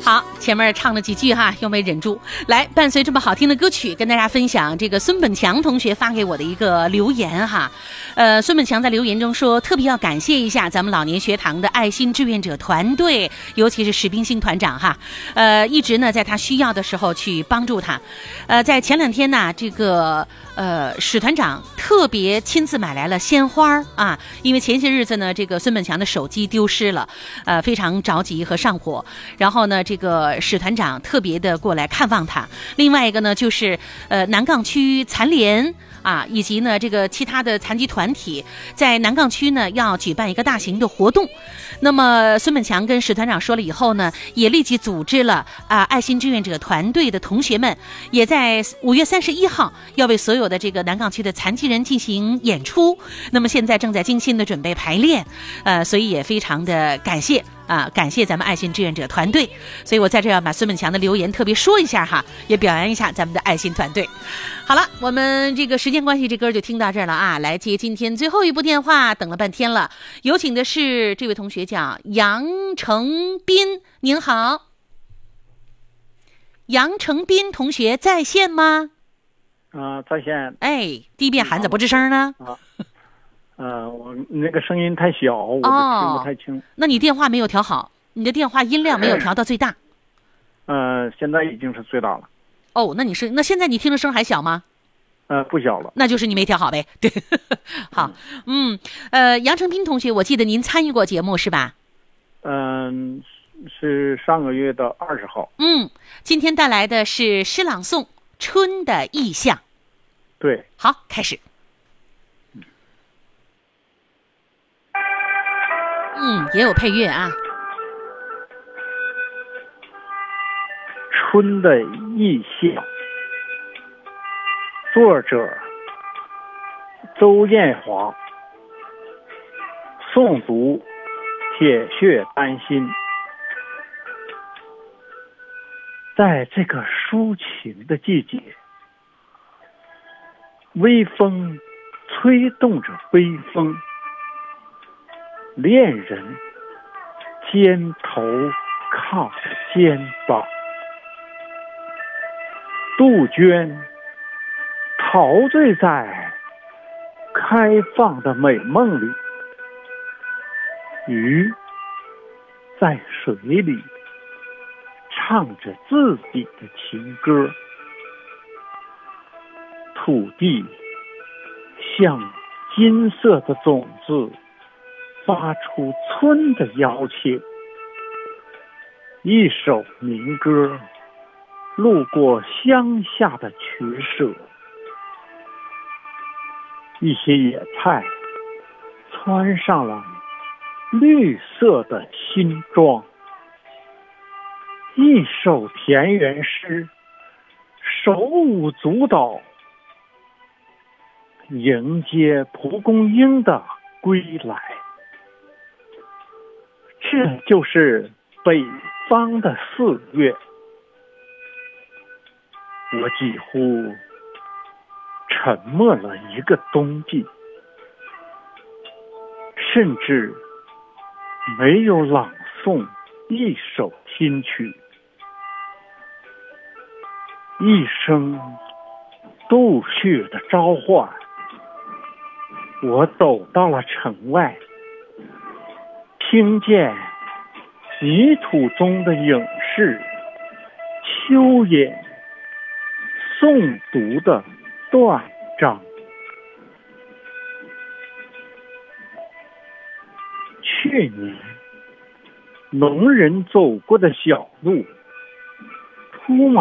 好，前面唱了几句哈，又没忍住。来，伴随这么好听的歌曲，跟大家分享这个孙本强同学发给我的一个留言哈。孙本强在留言中说，特别要感谢一下咱们老年学堂的爱心志愿者团队，尤其是史冰星团长哈，一直呢在他需要的时候去帮助他。在前2天呢，这个史团长特别亲自买来了鲜花啊，因为前些日子呢，这个孙本强的手机丢失了，非常着急和上火。然后呢，这个史团长特别的过来看望他。另外一个呢，就是南岗区残联啊，以及呢这个其他的残疾团体在南岗区呢要举办一个大型的活动。那么孙本强跟史团长说了以后呢，也立即组织了爱心志愿者团队的同学们，也在5月31号要为所有的这个南岗区的残疾人进行演出。那么现在正在精心的准备排练，所以也非常的感谢。感谢咱们爱心志愿者团队，所以我在这要把孙本强的留言特别说一下哈，也表扬一下咱们的爱心团队。好了，我们这个时间关系，这歌就听到这儿了啊！来接今天最后一部电话，等了半天了，有请的是这位同学叫杨成斌，您好，杨成斌同学在线吗？ 在线。 哎，第一遍喊怎么不吱声呢？ 我那个声音太小，我听不太清。 那你电话没有调好，你的电话音量没有调到最大。 现在已经是最大了。 那现在你听的声还小吗？ 不小了。 那就是你没调好呗。对，好，杨成斌同学，我记得您参与过节目是吧？ 是上个月的20号。 今天带来的是诗朗诵《春的意象》。 对。 好，开始。也有配乐啊。 春的意象，作者周艳华，诵读铁血丹心。在这个抒情的季节，微风吹动着微风，恋人肩头靠着肩膀，杜鹃陶醉在开放的美梦里，鱼在水里唱着自己的情歌，土地像金色的种子发出春的邀请，一首民歌路过乡下的取舍，一些野菜穿上了绿色的新装，一首田园诗手舞足蹈，迎接蒲公英的归来。这就是北方的4月，我几乎沉默了一个冬季，甚至没有朗诵一首新曲。一声杜鹃的召唤，我走到了城外，听见泥土中的影视蚯蚓诵读的断章。去年农人走过的小路，铺满